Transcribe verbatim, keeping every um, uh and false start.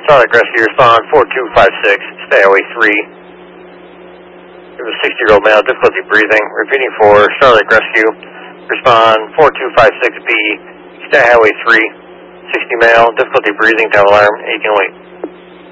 Starlight Rescue, respond four two five six, stay highway three. There was a sixty-year-old male, difficulty breathing. Repeating for Starlight Rescue, respond four two five six B, stay highway three. sixty male, difficulty breathing, down alarm, eight can wait.